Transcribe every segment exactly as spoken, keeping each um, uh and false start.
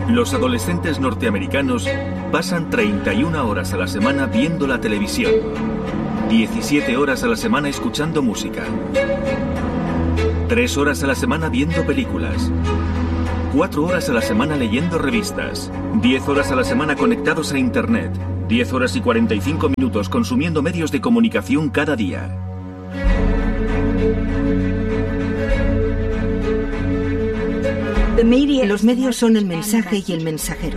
Los adolescentes norteamericanos pasan treinta y una horas a la semana viendo la televisión, diecisiete horas a la semana escuchando música, tres horas a la semana viendo películas, cuatro horas a la semana leyendo revistas, diez horas a la semana conectados a Internet, diez horas y cuarenta y cinco minutos consumiendo medios de comunicación cada día. Los medios son el mensaje y el mensajero.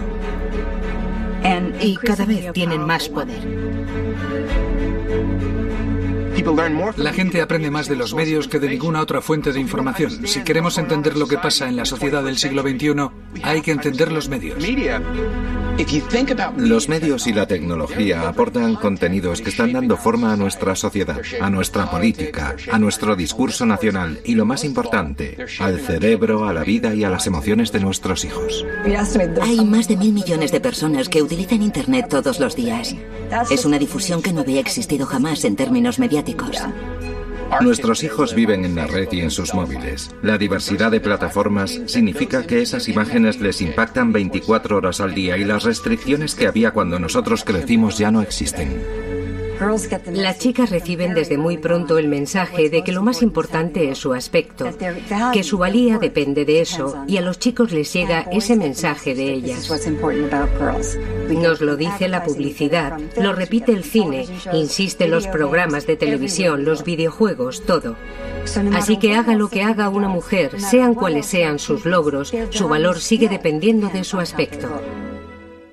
Y cada vez tienen más poder. La gente aprende más de los medios que de ninguna otra fuente de información. Si queremos entender lo que pasa en la sociedad del siglo veintiuno, hay que entender los medios. Los medios y la tecnología aportan contenidos que están dando forma a nuestra sociedad, a nuestra política, a nuestro discurso nacional y, lo más importante, al cerebro, a la vida y a las emociones de nuestros hijos. Hay más de mil millones de personas que utilizan Internet todos los días. Es una difusión que no había existido jamás en términos mediáticos. Nuestros hijos viven en la red y en sus móviles. La diversidad de plataformas significa que esas imágenes les impactan veinticuatro horas al día y las restricciones que había cuando nosotros crecimos ya no existen. Las chicas reciben desde muy pronto el mensaje de que lo más importante es su aspecto, que su valía depende de eso, y a los chicos les llega ese mensaje de ellas. Nos lo dice la publicidad, lo repite el cine, insiste los programas de televisión, los videojuegos, todo. Así que haga lo que haga una mujer, sean cuales sean sus logros, su valor sigue dependiendo de su aspecto.